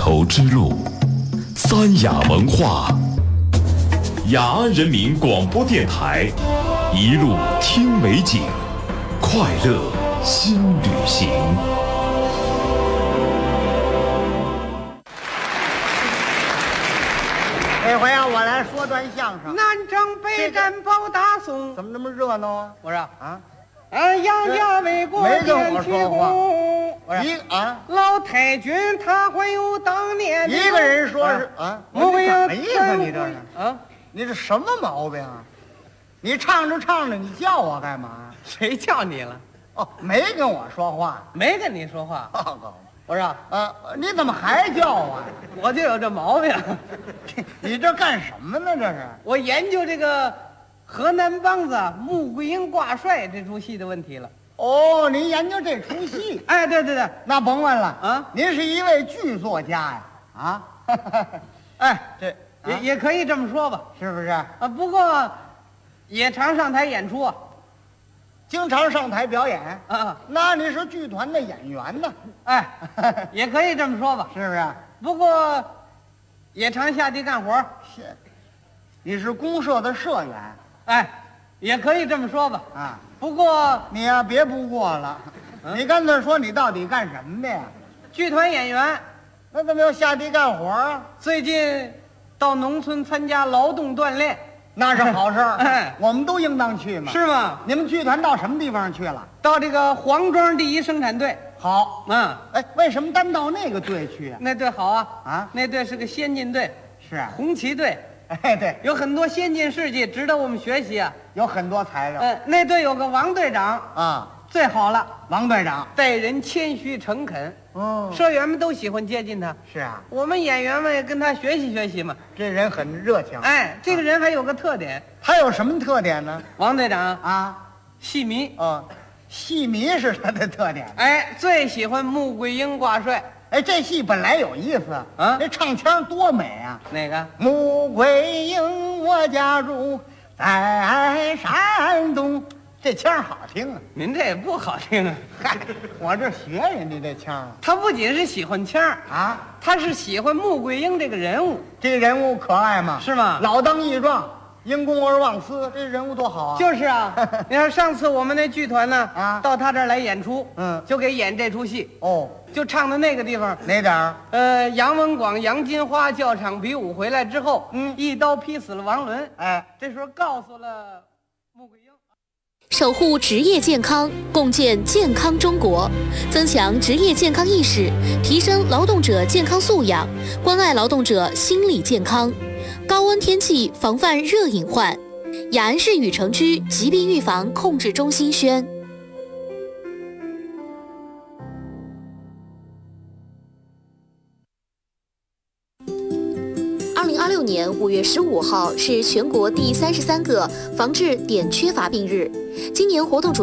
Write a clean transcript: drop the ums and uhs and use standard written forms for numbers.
绸之路，三雅文化，雅安人民广播电台，一路听美景，快乐新旅行。 这回啊，我来说段相声。 南征北战保大宋， 怎么那么热闹啊？ 我说啊， 杨家为国没跟我建说话功。我一说啊， 老太君他会有当年的一个人说是啊， 我你怎么意思？你这是啊？ 你这什么毛病啊？你唱着唱着，你叫我干嘛？ 谁叫你了？ 哦，没跟我说话。 没跟你说话。 报告我说你怎么还叫我呀？ 我就有这毛病。 你这干什么呢？这是我研究这个河南梆子穆桂英挂帅这出戏的问题了。 哦，您研究这出戏？ 哎，对对对， 那甭问了啊您是一位剧作家呀？啊， 哎， 这也可以这么说吧。 是不是？ 啊，不过也常上台演出啊。 经常上台表演啊， 那你是剧团的演员呢？ 哎，也可以这么说吧。 是不是？ 不过也常下地干活。 是，你是公社的社员哎，也可以这么说吧。 啊？ 不过你呀，别不过了，你干脆说你到底干什么的呀？ 剧团演员那怎么要下地干活啊？ 最近到农村参加劳动锻炼， 那是好事儿， 哎我们都应当去嘛。 是吗？ 你们剧团到什么地方去了？ 到这个黄庄第一生产队。 好， 嗯， 为什么单到那个队去啊？ 那队好啊。 啊， 那队是个先进队， 是啊， 红旗队， 哎，对， 有很多先进事迹值得我们学习啊。 有很多材料那队有个王队长啊。 最好了， 王队长， 待人谦虚诚恳， 哦， 社员们都喜欢接近他。 是啊， 我们演员们也跟他学习学习嘛。 这人很热情。 哎，这个人还有个特点， 他有什么特点呢？ 王队长啊， 戏迷。 戏迷是他的特点。 哎，最喜欢穆桂英挂帅。 哎，这戏本来有意思啊这唱腔多美啊！ 哪个？ 穆桂英，我家住在山东，这腔好听啊！ 您这也不好听啊。 嗨，我这学人家这腔啊。 他不仅是喜欢腔儿啊， 他是喜欢穆桂英这个人物， 这个人物可爱吗？ 是吗？ 老当益壮，因公而忘私，这人物多好啊！ 就是啊。你看上次我们那剧团呢， 啊到他这儿来演出， 就给演这出戏， 哦， 就唱的那个地方。 哪点儿？ 杨文广、杨金花教场比武回来之后，一刀劈死了王伦。 哎， 这时候告诉了穆桂英。 守护职业健康，共建健康中国，增强职业健康意识，提升劳动者健康素养，关爱劳动者心理健康。高温天气防范热隐患。雅安市禹城区疾病预防控制中心宣。2026年5月15号是全国第33个防治碘缺乏病日。今年活动主